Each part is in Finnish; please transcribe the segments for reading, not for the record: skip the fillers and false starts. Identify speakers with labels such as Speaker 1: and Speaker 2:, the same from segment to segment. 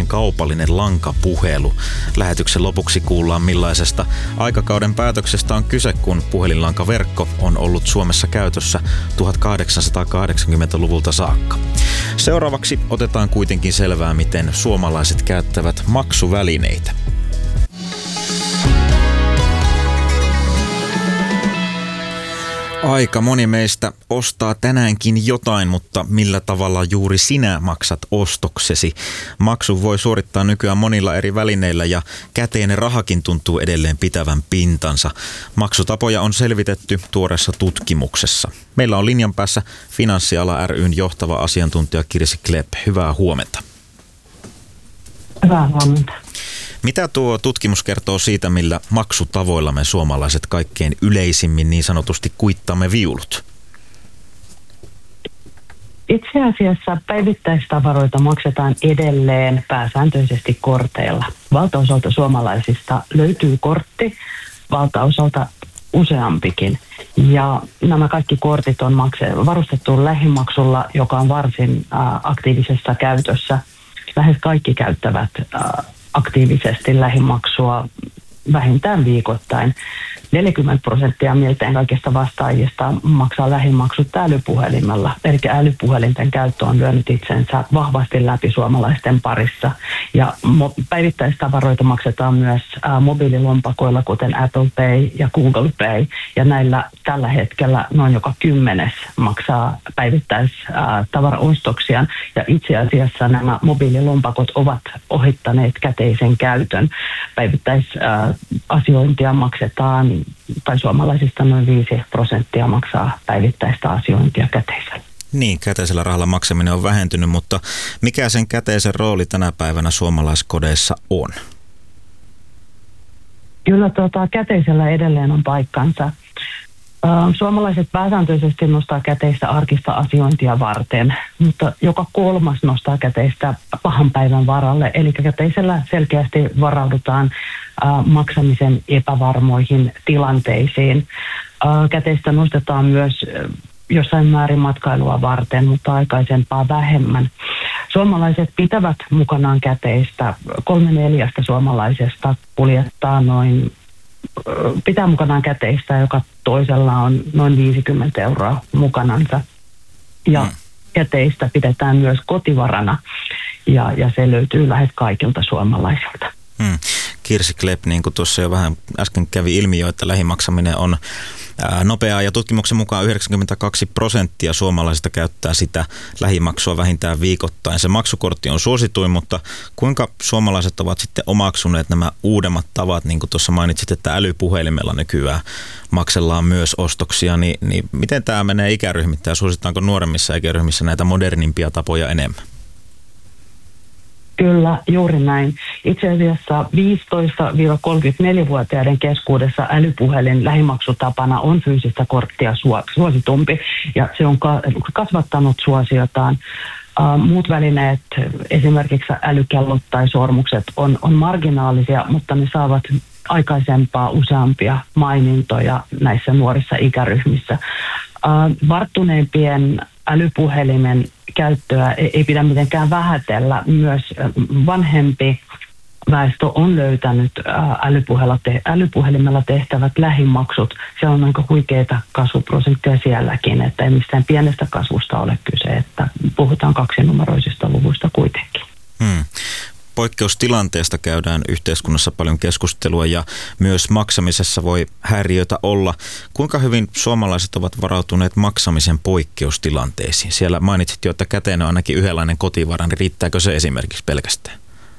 Speaker 1: kaupallinen lankapuhelu. Lähetyksen lopuksi kuullaan, millaisesta aikakauden päätöksestä on kyse, kun puhelinlankaverkko on ollut Suomessa käytössä 1880-luvulta saakka. Seuraavaksi otetaan kuitenkin selvää, miten suomalaiset käyttävät maksuvälineitä. Aika moni meistä ostaa tänäänkin jotain, mutta millä tavalla juuri sinä maksat ostoksesi? Maksu voi suorittaa nykyään monilla eri välineillä ja käteinen rahakin tuntuu edelleen pitävän pintansa. Maksutapoja on selvitetty tuoreessa tutkimuksessa. Meillä on linjan päässä Finanssiala ry:n johtava asiantuntija Kirsi Klepp. Hyvää huomenta.
Speaker 2: Hyvää huomenta.
Speaker 1: Mitä tuo tutkimus kertoo siitä, millä maksutavoilla me suomalaiset kaikkein yleisimmin niin sanotusti kuittaamme viulut?
Speaker 2: Itse asiassa päivittäistavaroita maksetaan edelleen pääsääntöisesti korteilla. Valtaosalta suomalaisista löytyy kortti, valtaosalta useampikin. Ja nämä kaikki kortit on varustettu lähimaksulla, joka on varsin aktiivisessa käytössä. Lähes kaikki käyttävät aktiivisesti lähimaksua vähintään viikoittain. 40% miltei kaikista vastaajista maksaa lähimaksut älypuhelimella. Eli älypuhelinten käyttö on lyönyt itsensä vahvasti läpi suomalaisten parissa. Ja päivittäistavaroita maksetaan myös mobiililompakoilla, kuten Apple Pay ja Google Pay. Ja näillä tällä hetkellä noin joka 10 maksaa päivittäistavaraostoksiaan. Ja itse asiassa nämä mobiililompakot ovat ohittaneet käteisen käytön. Päivittäisasiointia maksetaan, tai suomalaisista noin 5% maksaa päivittäistä asiointia käteisellä.
Speaker 1: Niin, käteisellä rahalla maksaminen on vähentynyt, mutta mikä sen käteisen rooli tänä päivänä suomalaiskodeissa on?
Speaker 2: Kyllä käteisellä edelleen on paikkansa. Suomalaiset pääsääntöisesti nostaa käteistä arkista asiointia varten, mutta joka 3 nostaa käteistä pahan päivän varalle. Eli käteisellä selkeästi varaudutaan maksamisen epävarmoihin tilanteisiin. Käteistä nostetaan myös jossain määrin matkailua varten, mutta aikaisempaa vähemmän. Suomalaiset pitävät mukanaan käteistä. 3/4 suomalaisesta kuljettaa pitää mukanaan käteistä, joka toisella on noin 50 € mukanansa. Ja käteistä pidetään myös kotivarana ja se löytyy lähes kaikilta suomalaisilta.
Speaker 1: Kirsi Klepp, niin kuin tuossa jo vähän äsken kävi ilmi jo, että lähimaksaminen on nopeaa ja tutkimuksen mukaan 92% suomalaisista käyttää sitä lähimaksua vähintään viikoittain. Se maksukortti on suosituin, mutta kuinka suomalaiset ovat sitten omaksuneet nämä uudemmat tavat, niin kuin tuossa mainitsit, että älypuhelimella nykyään maksellaan myös ostoksia, niin miten tämä menee ikäryhmittäin? Suositaanko nuoremmissa ikäryhmissä näitä modernimpia tapoja enemmän?
Speaker 2: Kyllä, juuri näin. Itse asiassa 15-34-vuotiaiden keskuudessa älypuhelin lähimaksutapana on fyysistä korttia suositumpi ja se on kasvattanut suosiotaan. Muut välineet, esimerkiksi älykellot tai sormukset, on marginaalisia, mutta ne saavat aikaisempaa useampia mainintoja näissä nuorissa ikäryhmissä. Varttuneempien älypuhelimen käyttöä ei pidä mitenkään vähätellä. Myös vanhempi väestö on löytänyt älypuhelimella tehtävät lähimaksut. Se on aika huikeita kasvuprosentteja sielläkin, että ei mistään pienestä kasvusta ole kyse, että puhutaan 2-numeroisista luvuista kuitenkin.
Speaker 1: Poikkeustilanteesta käydään yhteiskunnassa paljon keskustelua ja myös maksamisessa voi häiriöitä olla. Kuinka hyvin suomalaiset ovat varautuneet maksamisen poikkeustilanteisiin? Siellä mainitsit jo, että käteen on ainakin yhdenlainen kotivara, niin riittääkö se esimerkiksi pelkästään?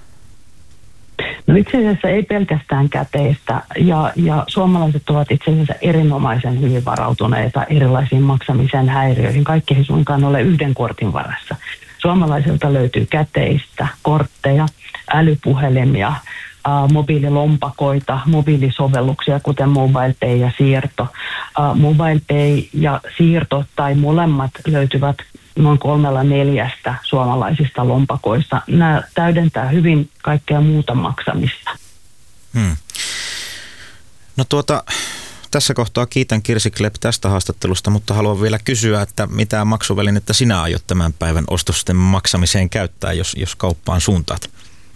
Speaker 2: No itse asiassa ei pelkästään käteistä ja suomalaiset ovat itse asiassa erinomaisen hyvin varautuneita erilaisiin maksamisen häiriöihin. Kaikki ei suinkaan ole yhden kortin varassa. Suomalaisilta löytyy käteistä, kortteja, älypuhelimia, mobiililompakoita, mobiilisovelluksia, kuten Mobile Pay ja siirto. Mobile Pay ja siirto tai molemmat löytyvät noin 3/4 suomalaisista lompakoista. Nämä täydentää hyvin kaikkea muuta maksamista.
Speaker 1: No tässä kohtaa kiitän Kirsi Klepp tästä haastattelusta, mutta haluan vielä kysyä, että mitä maksuvälinettä sinä aiot tämän päivän ostosten maksamiseen käyttää, jos kauppaan suuntaat?